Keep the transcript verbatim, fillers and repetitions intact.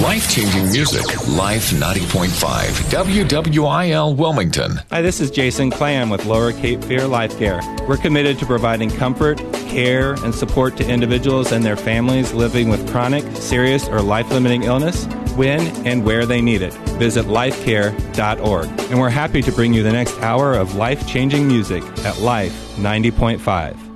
Life-changing music. Life ninety point five. W W I L Wilmington. Hi, this is Jason Clam with Lower Cape Fear Life Care. We're committed to providing comfort, care, and support to individuals and their families living with chronic, serious, or life-limiting illness when and where they need it. Visit life care dot org. And we're happy to bring you the next hour of life-changing music at Life ninety point five.